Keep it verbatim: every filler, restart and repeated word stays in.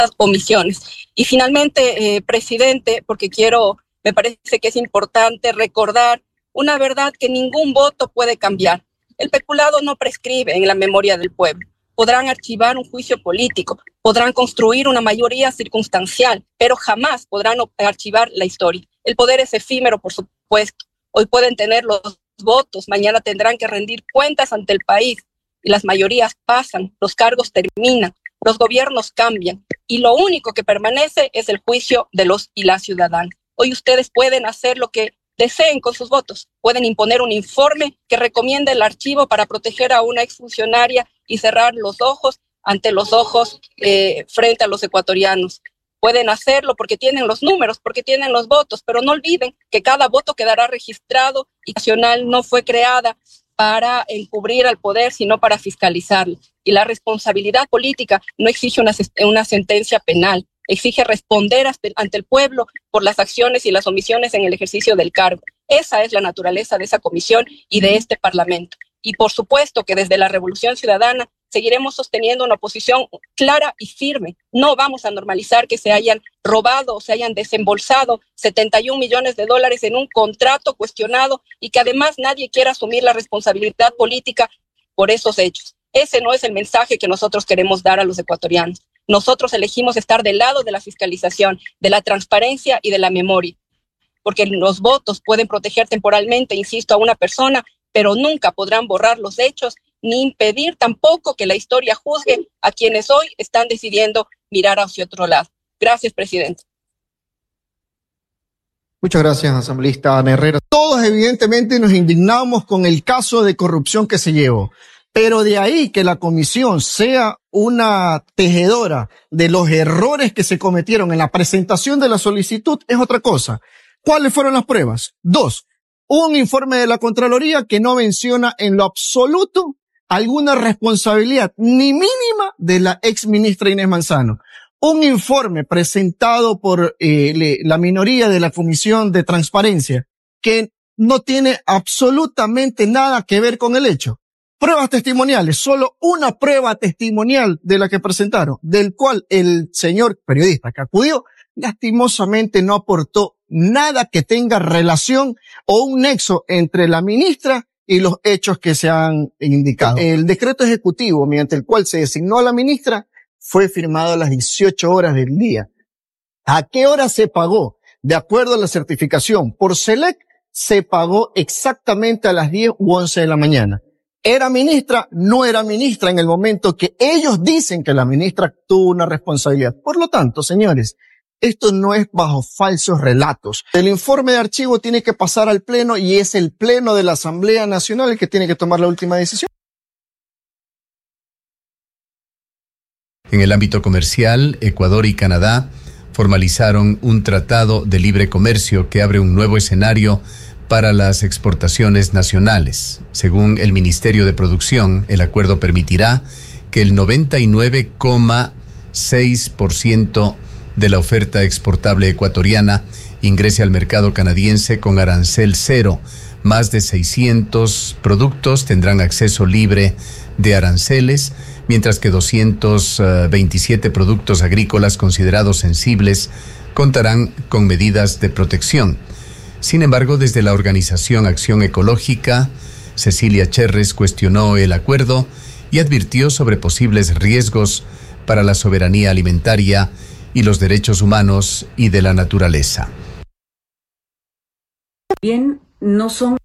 estas omisiones. Y finalmente, eh, presidente, porque quiero, me parece que es importante recordar una verdad que ningún voto puede cambiar. El peculado no prescribe en la memoria del pueblo. Podrán archivar un juicio político, podrán construir una mayoría circunstancial, pero jamás podrán archivar la historia. El poder es efímero, por supuesto. Hoy pueden tener los votos, mañana tendrán que rendir cuentas ante el país. Y las mayorías pasan, los cargos terminan, los gobiernos cambian. Y lo único que permanece es el juicio de los y las ciudadanos. Hoy ustedes pueden hacer lo que deseen con sus votos. Pueden imponer un informe que recomienda el archivo para proteger a una exfuncionaria y cerrar los ojos ante los ojos eh, frente a los ecuatorianos. Pueden hacerlo porque tienen los números, porque tienen los votos, pero no olviden que cada voto quedará registrado y Nacional no fue creada para encubrir al poder, sino para fiscalizarlo. Y la responsabilidad política no exige una, una sentencia penal, exige responder ante el pueblo por las acciones y las omisiones en el ejercicio del cargo. Esa es la naturaleza de esa comisión y de este Parlamento. Y por supuesto que desde la Revolución Ciudadana seguiremos sosteniendo una posición clara y firme. No vamos a normalizar que se hayan robado o se hayan desembolsado setenta y un millones de dólares en un contrato cuestionado y que además nadie quiera asumir la responsabilidad política por esos hechos. Ese no es el mensaje que nosotros queremos dar a los ecuatorianos. Nosotros elegimos estar del lado de la fiscalización, de la transparencia y de la memoria, porque los votos pueden proteger temporalmente, insisto, a una persona, pero nunca podrán borrar los hechos ni impedir tampoco que la historia juzgue a quienes hoy están decidiendo mirar hacia otro lado. Gracias, presidente. Muchas gracias, asambleísta Ana Herrera. Todos evidentemente nos indignamos con el caso de corrupción que se llevó, pero de ahí que la comisión sea una tejedora de los errores que se cometieron en la presentación de la solicitud es otra cosa. ¿Cuáles fueron las pruebas? Dos, un informe de la Contraloría que no menciona en lo absoluto alguna responsabilidad ni mínima de la ex ministra Inés Manzano. Un informe presentado por eh, le, la minoría de la Comisión de Transparencia que no tiene absolutamente nada que ver con el hecho. Pruebas testimoniales, solo una prueba testimonial de la que presentaron, del cual el señor periodista que acudió lastimosamente no aportó nada que tenga relación o un nexo entre la ministra y los hechos que se han indicado. El decreto ejecutivo mediante el cual se designó a la ministra fue firmado a las dieciocho horas del día. ¿A qué hora se pagó? De acuerdo a la certificación por SELEC, se pagó exactamente a las diez u once de la mañana. ¿Era ministra? No era ministra en el momento que ellos dicen que la ministra tuvo una responsabilidad. Por lo tanto, señores, esto no es bajo falsos relatos. El informe de archivo tiene que pasar al Pleno y es el Pleno de la Asamblea Nacional el que tiene que tomar la última decisión. En el ámbito comercial, Ecuador y Canadá formalizaron un tratado de libre comercio que abre un nuevo escenario para las exportaciones nacionales. Según el Ministerio de Producción, el acuerdo permitirá que el noventa y nueve coma seis por ciento de la oferta exportable ecuatoriana ingrese al mercado canadiense con arancel cero. Más de seiscientos productos tendrán acceso libre de aranceles, mientras que doscientos veintisiete productos agrícolas considerados sensibles contarán con medidas de protección. Sin embargo, desde la organización Acción Ecológica, Cecilia Cherres cuestionó el acuerdo y advirtió sobre posibles riesgos para la soberanía alimentaria y los derechos humanos y de la naturaleza. Bien, no son